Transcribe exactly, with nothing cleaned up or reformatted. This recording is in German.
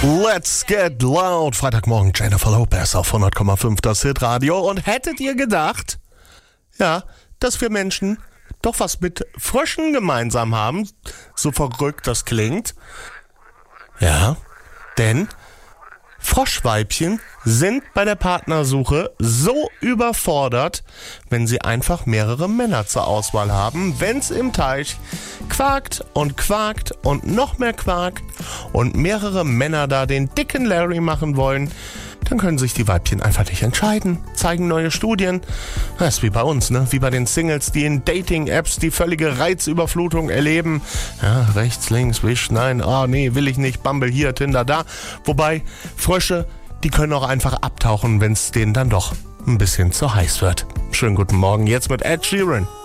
Let's get loud. Freitagmorgen Jennifer Lopez auf hundert Komma fünf das Hitradio. Und hättet ihr gedacht, ja, dass wir Menschen doch was mit Fröschen gemeinsam haben, so verrückt das klingt? Ja, denn Froschweibchen sind bei der Partnersuche so überfordert, wenn sie einfach mehrere Männer zur Auswahl haben, wenn's im Teich quakt und quakt und noch mehr quakt und mehrere Männer da den dicken Larry machen wollen, dann können sich die Weibchen einfach nicht entscheiden, zeigen neue Studien. Das ist wie bei uns, ne? Wie bei den Singles, die in Dating-Apps die völlige Reizüberflutung erleben. Ja, rechts, links, wisch, nein, ah, oh, nee, will ich nicht, Bumble hier, Tinder da. Wobei, Frösche, die können auch einfach abtauchen, wenn es denen dann doch ein bisschen zu heiß wird. Schönen guten Morgen, jetzt mit Ed Sheeran.